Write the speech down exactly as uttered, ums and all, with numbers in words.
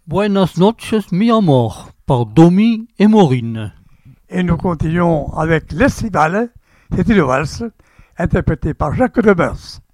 Buenas noches, mi amor, par Domi et Maureen. Et nous continuons avec l'Estival, c'est une valse, interprétée par Jacques Demers.